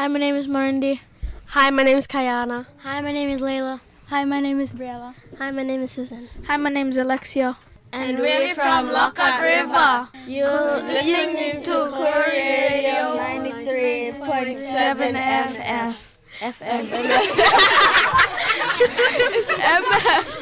Hi, my name is Marindi. Hi, my name is Kayana. Hi, my name is Layla. Hi, my name is Briella. Hi, my name is Susan. Hi, my name is Alexia. And we're from Lockhart River. You're listening to Korea Radio 93.7 FM. FM. It's MF.